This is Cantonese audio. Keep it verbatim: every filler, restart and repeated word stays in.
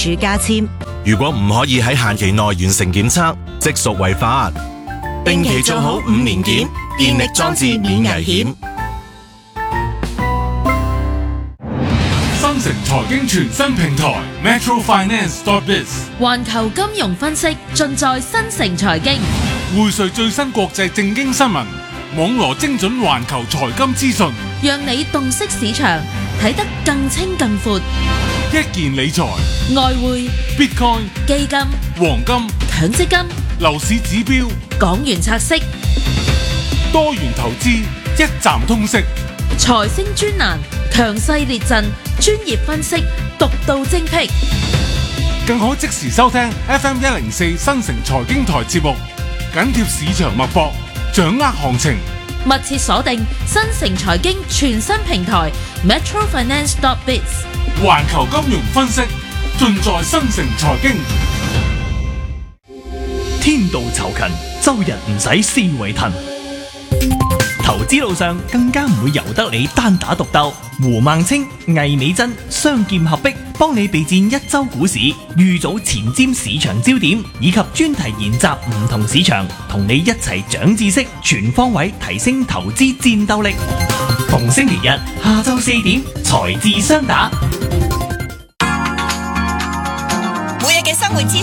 署加簽。 如果唔可以喺限期內完成檢測，即屬違法。定期做好五年檢，電力裝置免危險。 新城財經全新平台 Metro Finance dot biz， 環球金融分析盡在新城財經， 匯萃最新國際政經新聞，網羅精準環球財金資訊， 讓你洞悉市場，睇得更清更闊。 一件理財、 外匯、 Bitcoin、 基金、 黃金、 強積金、 樓市指標、 港元拆息、 多元投資，一站通識。 財星專欄，強勢列陣，專業分析，獨到精闢。 更可即時收聽 F M 一零四新城財經台節目，緊貼市場脈搏，掌握行情。 密切鎖定新城財經全新平台 Metro Finance dot biz， 環球金融分析盡在新城財經。 天道酬勤，周日唔使思維騰。投資路上更加唔會由得你單打獨鬥。胡孟青、魏美珍雙劍合璧，幫你備戰一周股市，預早前瞻市場焦點，以及專題研習唔同市場，同你一齊長知識，全方位提升投資戰鬥力。逢星期日下晝四點，財智雙打。 每日嘅生活資